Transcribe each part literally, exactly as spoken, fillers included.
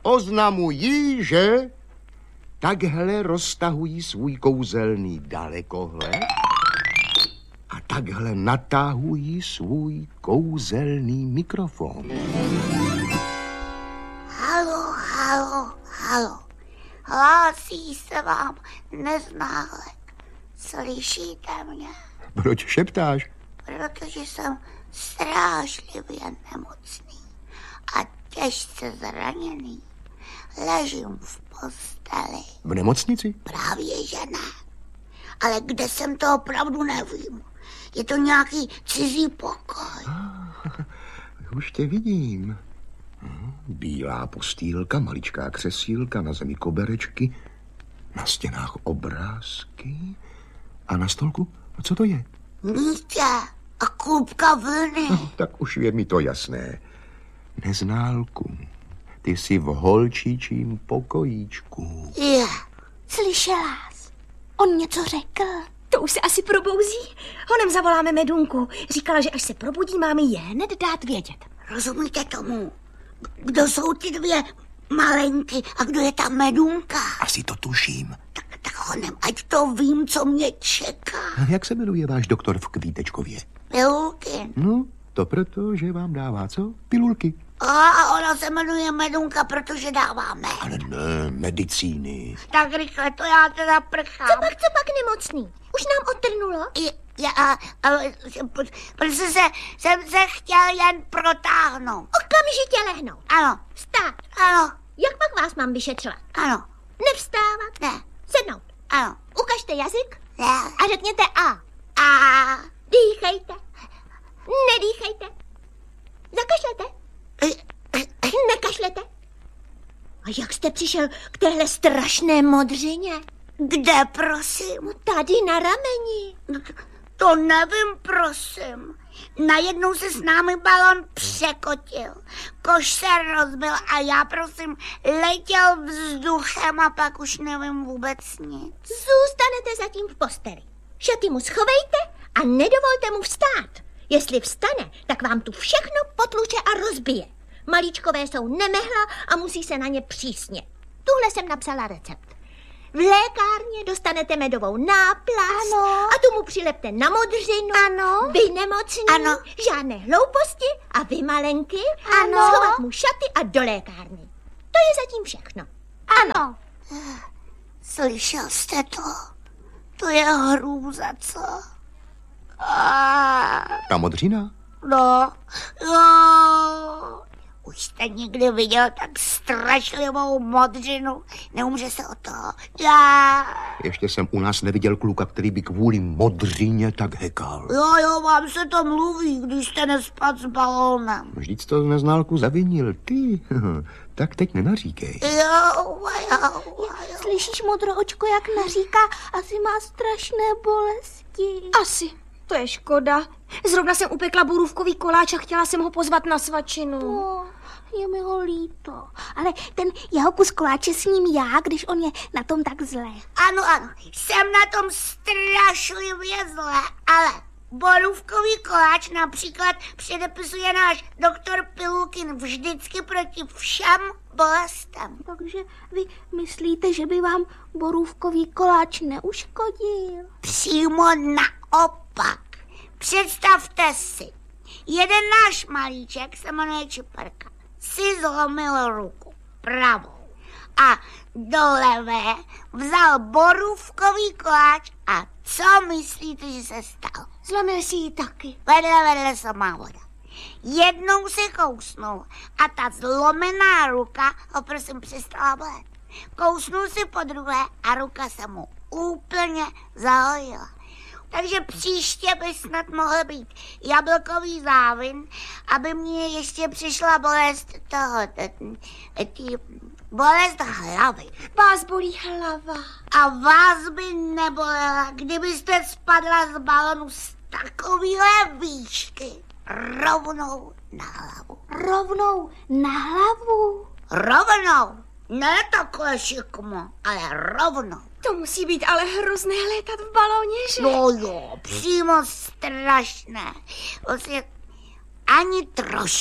oznamují, že takhle roztahují svůj kouzelný dalekohled a takhle natahují svůj kouzelný mikrofon. Halo, halo, halo. Hlásí se vám Neználek. Slyšíte mě? Proč šeptáš? Protože jsem strážlivě nemocný a těžce zraněný. Ležím v posteli. V nemocnici? Právě že ne. Ale kde jsem, to opravdu nevím. Je to nějaký cizí pokoj. Ah, už tě vidím. Bílá postýlka, maličká křesílka, na zemi koberečky, na stěnách obrázky a na stolku, co to je? Nítě a klubka vlny. No, tak už je mi to jasné. Neználku, ty jsi v holčičím pokojíčku. Je. Slyšela jsi? On něco řekl. To už se asi probouzí. Honem zavoláme Medunku. Říkala, že až se probudí, máme je hned dát vědět. Rozumíte tomu? Kdo jsou ty dvě malenky a kdo je ta Medunka? Asi to tuším. Tak, tak honem, ať to vím, co mě čeká. A jak se jmenuje váš doktor v Kvítečkově? Pilulky. No, to proto, že vám dává co? Pilulky. A ona se jmenuje Medunka, protože dává med. Ale ne, medicíny. Tak rychle, to já teda prchám. Co pak, co pak nemocný? Už nám odtrnulo? Já, a, a, protože se, jsem se chtěl jen protáhnout. Okamžitě lehnout. Ano. Vstát. Ano. Jak pak vás mám vyšetřovat? Ano. Nevstávat? Ne. Sednout. Ano. Ukažte jazyk. Ne. A řekněte A. A. Dýchejte. Nedýchejte. Zakašlete. Nekašlete. A jak jste přišel k téhle strašné modřině? Kde, prosím? Tady na rameni. To nevím, prosím. Najednou se s námi balon překotil. Koš se rozbil a já, prosím, letěl vzduchem a pak už nevím vůbec nic. Zůstanete zatím v posteli. Šaty mu schovejte a nedovolte mu vstát. Jestli vstane, tak vám tu všechno potluče a rozbije. Malíčkové jsou nemehla a musí se na ně přísně. Tuhle jsem napsala recept. V lékárně dostanete medovou náplast. Ano. A tu mu přilepte na modřinu. Ano. Vy nemocní. Ano. Žádné hlouposti a vy malenky. Ano. Schovat mu šaty a do lékárny. To je zatím všechno. Ano. Slyšel jste to? To je hrůza, co? A... Ta modřina? No, no. Už jste někdy viděl tak strašlivou modřinu? Neumře se o to. Já... Ještě jsem u nás neviděl kluka, který by kvůli modřině tak hekal. Jo, jo, vám se to mluví, když jste nespad s balónem. Vždyť to Neználku zavinil ty. Tak teď nenaříkej. Jo, jo, jo. Slyšíš, modroočko, jak naříká? Asi má strašné bolesti. Asi. To je škoda. Zrovna jsem upekla borůvkový koláč a chtěla jsem ho pozvat na svačinu. No, je mi ho líto. Ale ten jeho kus koláče s ním já, když on je na tom tak zlé. Ano, ano, jsem na tom strašlivě zle, ale borůvkový koláč například předepisuje náš doktor Pilulkin vždycky proti všem bolestem. Takže vy myslíte, že by vám borůvkový koláč neuškodil? Přímo naopak. Představte si, jeden náš malíček se jmenuje Čiperka, si zlomil ruku pravou a do levé vzal borůvkový koláč a co myslíte, že se stalo? Zlomil si ji taky. Vedle, vedle samá voda. Jednou se kousnul a ta zlomená ruka ho prosím přestala bolet. Kousnul si po druhé a ruka se mu úplně zahojila. Takže příště by snad mohl být jablkový závin, aby mě ještě přišla bolest toho, tý, bolest hlavy. Vás bolí hlava. A vás by nebolela, kdybyste spadla z balonu z takovýhle výšky rovnou na hlavu. Rovnou na hlavu? Rovnou. Ne takhle šikmo, ale rovnou. To musí být ale hrozné létat v balóně, že? No jo, přímo strašné. Vlastně ani trošku.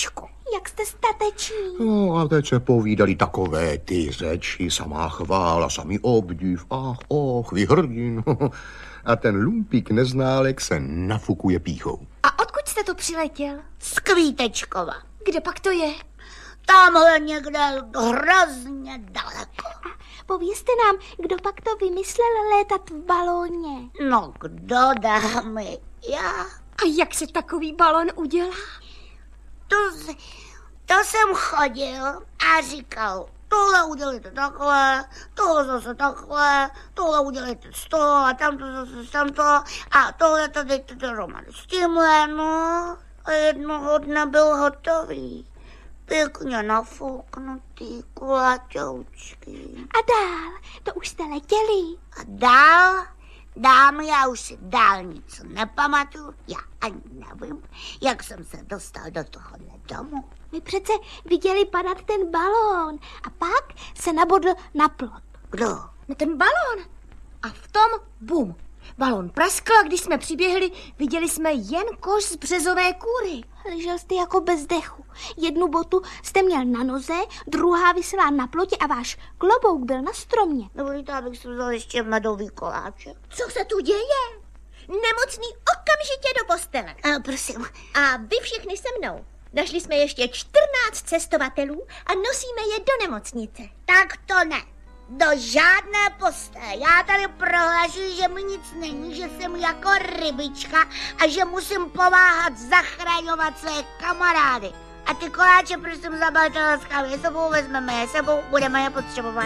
Jak jste stateční. No a teď se povídali takové ty řeči, samá chvála, samý obdiv, ach, och, vy hrdin. A ten lumpík neználek se nafukuje pýchou. A odkud jste to přiletěl? Z Kvítečkova. Kde pak to je? Tamhle někde hrozně daleko. A povězte nám, kdo pak to vymyslel létat v balóně. No kdo, dámy? Já. A jak se takový balon udělá? To, to jsem chodil a říkal, tohle udělejte takhle, tohle zase takhle, tohle udělejte z toho a tamto zase z tamto a tohle to dejte dohromady s tímhle, no. A jednoho dne byl hotový. Pěkně nafouknutý kulaťoučky. A dál, to už jste letěli. A dál, dámy, já už si dálnicu nepamatuju, já ani nevím, jak jsem se dostal do tohohle domu. My přece viděli padat ten balón a pak se nabodl na plot. Kdo? No ten balon. A v tom bum. Balon praskl a když jsme přiběhli, viděli jsme jen koš z březové kůry. Ležel jste jako bez dechu. Jednu botu jste měl na noze, druhá visela na plotě a váš klobouk byl na stromě. Dovolíte, abych si vzal ještě medový koláček. Co se tu děje? Nemocný okamžitě do postele. A prosím. A vy všechny se mnou. Našli jsme ještě čtrnáct cestovatelů a nosíme je do nemocnice. Tak to ne. Do žádné postele. Já tady prohlašuji, že mi nic není, že jsem jako rybička a že musím pomáhat zachraňovat své kamarády. A ty koláče prosím zabalte laskavě sebou, vezmeme je sebou, budeme je potřebovat.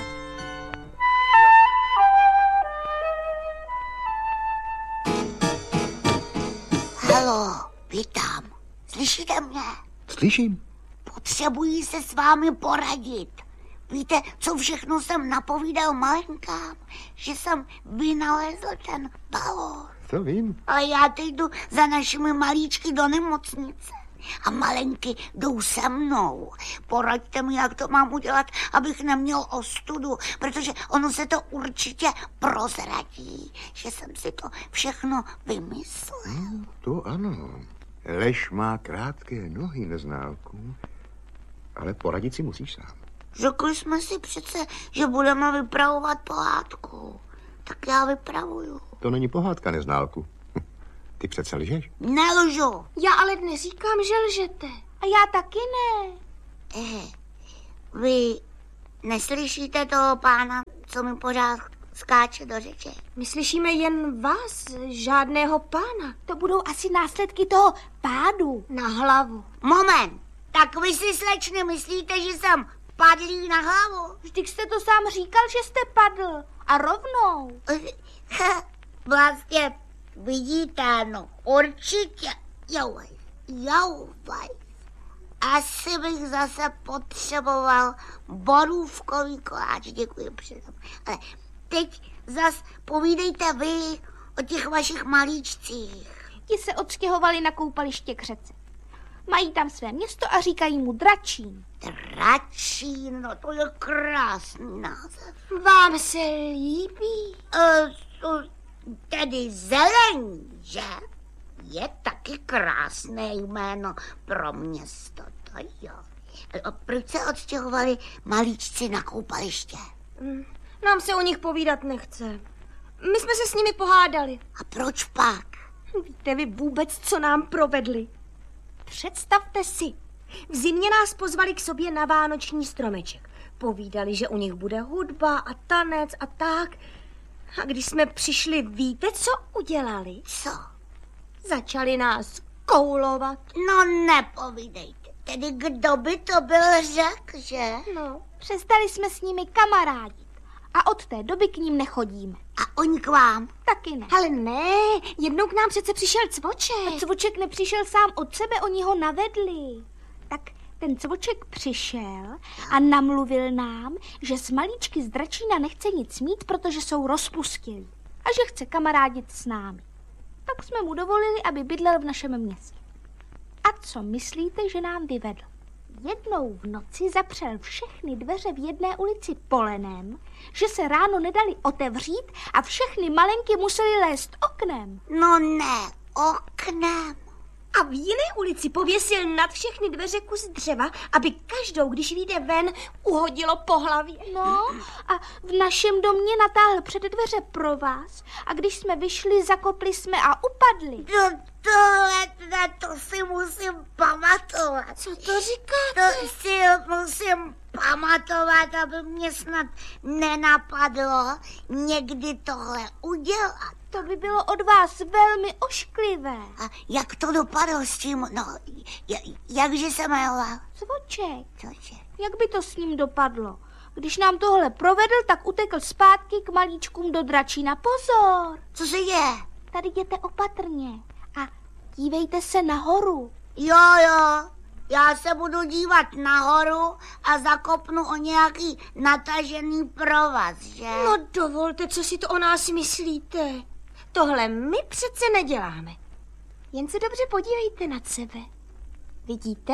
Haló, vítám. Slyšíte mě? Slyším. Potřebuji se s vámi poradit. Víte, co všechno jsem napovídal malinkám? Že jsem vynalezl ten balón. To vím. Ale já teď jdu za našimi malíčky do nemocnice. A malenky jdou se mnou. Poraďte mi, jak to mám udělat, abych neměl ostudu, protože ono se to určitě prozradí, že jsem si to všechno vymyslel. Hmm, to ano. Lež má krátké nohy, neználku, ale poradit si musíš sám. Řekli jsme si přece, že budeme vypravovat pohádku. Tak já vypravuju. To není pohádka, neználku. Ty přece lžeš? Nelžu. Já ale neříkám, že lžete. A já taky ne. Eh, vy neslyšíte toho pána, co mi pořád skáče do řeče? My slyšíme jen vás, žádného pána. To budou asi následky toho pádu. Na hlavu. Moment, tak vy si, slečny, myslíte, že jsem padlý na hlavu? Vždyť jste to sám říkal, že jste padl. A rovnou. Vlastně vidíte, no určitě. Jouvaj, jouvaj. Asi bych zase potřeboval borůvkový koláč. Děkuji předem. Ale teď zas povídejte vy o těch vašich malíčcích. Ti se odstěhovali na koupaliště k řece. Mají tam své město a říkají mu Dračín. Dračín, no to je krásný název. Vám se líbí? E, to, tedy zelení, že? Je taky krásné jméno pro město, to jo. A proč se odstěhovali malíčci na koupaliště? Nám se o nich povídat nechce. My jsme se s nimi pohádali. A proč pak? Víte vy vůbec, co nám provedli? Představte si, v zimě nás pozvali k sobě na vánoční stromeček. Povídali, že u nich bude hudba a tanec a tak. A když jsme přišli, víte, co udělali? Co? Začali nás koulovat. No nepovídejte. Tedy kdo by to byl řekl, že? No, přestali jsme s nimi kamarádit. A od té doby k ním nechodíme. A oni k vám? Taky ne. Ale ne, jednou k nám přece přišel Cvoček. A Cvoček nepřišel sám od sebe, oni ho navedli. Tak ten Cvoček přišel a namluvil nám, že z malíčky z Dračína nechce nic mít, protože jsou rozpustilí. A že chce kamarádit s námi. Tak jsme mu dovolili, aby bydlel v našem městě. A co myslíte, že nám vyvedl? Jednou v noci zapřel všechny dveře v jedné ulici polenem, že se ráno nedali otevřít a všechny malenky museli lézt oknem. No ne, oknem. A v jiné ulici pověsil nad všechny dveře kus dřeva, aby každou, když vyjde ven, uhodilo po hlavě. No a v našem domě natáhl před dveře pro vás a když jsme vyšli, zakopli jsme a upadli. To, tohle, to, to si musím pamatovat. Co to říkáte? To si musím pamatovat, aby mě snad nenapadlo někdy tohle udělat. To by bylo od vás velmi ošklivé. A jak to dopadlo s tím, no, jakže se jmenoval? Zvoček, Cože? jak by to s ním dopadlo? Když nám tohle provedl, tak utekl zpátky k malíčkům do Dračína. Pozor! Co se děje? Tady jděte opatrně a dívejte se nahoru. Jo, jo, já se budu dívat nahoru a zakopnu o nějaký natažený provaz, že? No dovolte, co si to o nás myslíte. Tohle my přece neděláme. Jen se dobře podívejte nad sebe. Vidíte?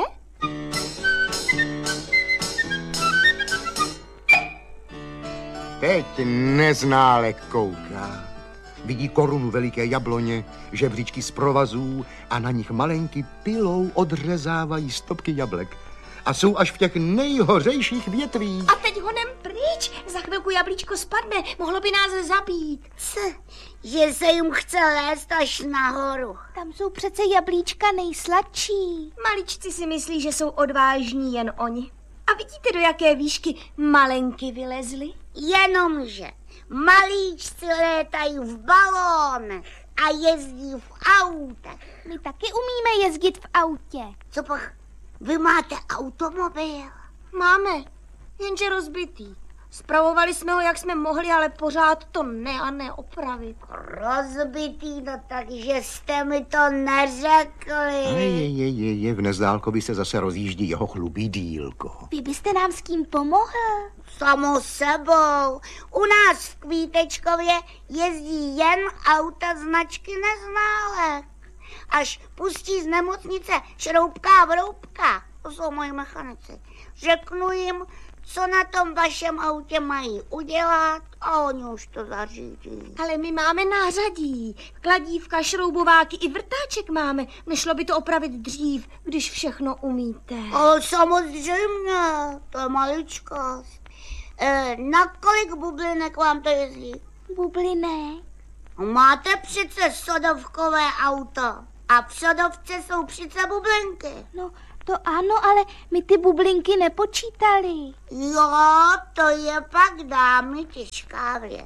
Teď neználek kouká. Vidí korunu veliké jabloně, žebříčky z provazů a na nich malenký pilou odřezávají stopky jablek. A jsou až v těch nejhořejších větvích. A teď honem pryč. Za chvilku jablíčko spadne. Mohlo by nás zabít. Co? Že se jim chce lézt až nahoru. Tam jsou přece jablíčka nejsladší. Maličci si myslí, že jsou odvážní jen oni. A vidíte, do jaké výšky malenky vylezly? Jenomže malíčci létají v balónech a jezdí v autech. My taky umíme jezdit v autě. Co pak? Vy máte automobil? Máme, jenže rozbitý. Spravovali jsme ho, jak jsme mohli, ale pořád to ne a ne opravit. Rozbitý, no takže jste mi to neřekli. Ale je, je, je, je, v Nezdálkovi se zase rozjíždí jeho chlubý dílko. Vy byste nám s kým pomohl? Samo sebou. U nás v Kvítečkově jezdí jen auta značky Neználek. Až pustí z nemocnice Šroubka a Vroubka, to jsou moji mechanici, řeknu jim, co na tom vašem autě mají udělat a oni už to zařídí. Ale my máme nářadí. Kladívka, šroubováky i vrtáček máme. Nešlo by to opravit dřív, když všechno umíte. Ale samozřejmě, to je maličkost. E, na kolik bublinek vám to jezdí? Bublinek? Máte přece sodovkové auto a v sodovce jsou přece bublinky. No, to ano, ale my ty bublinky nepočítali. Jo, to je pak, dámy, těžká věc.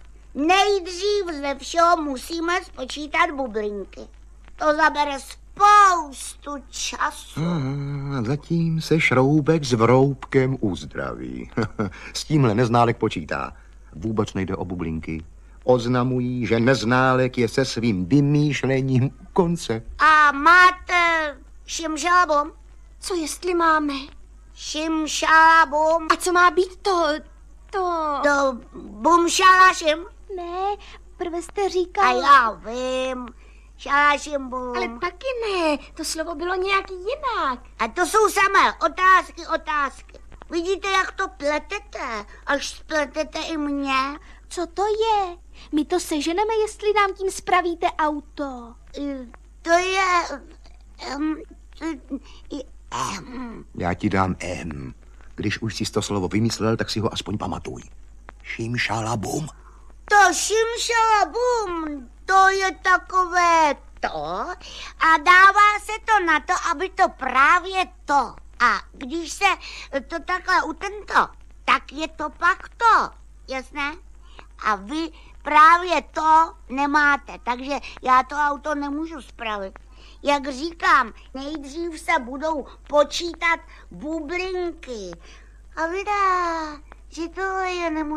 Nejdřív ze všeho musíme spočítat bublinky. To zabere spoustu času. A zatím se Šroubek s Vroubkem uzdraví. S tímhle Neználek počítá. Vůbec nejde o bublinky. Oznamují, že Neználek je se svým vymýšlením u konce. A máte šimšalabum? Co jestli máme? Šimšalabum. A co má být to, to... To bumšalašim? Ne, prve jste A říkal... já vím, šalašim bum. Ale taky ne, to slovo bylo nějak jinak. A to jsou samé otázky, otázky. Vidíte, jak to pletete, až spletete i mě? Co to je? My to seženeme, jestli nám tím spravíte auto. To je... Um, um. Já ti dám M. Když už jsi to slovo vymyslel, tak si ho aspoň pamatuj. Šimšalabum. To šimšalabum, to je takové to a dává se to na to, aby to právě to. A když se to takhle utento, tak je to pak to, jasné? A vy právě to nemáte, takže já to auto nemůžu spravit. Jak říkám, nejdřív se budou počítat bublinky. A vydá, že to je nemůžu.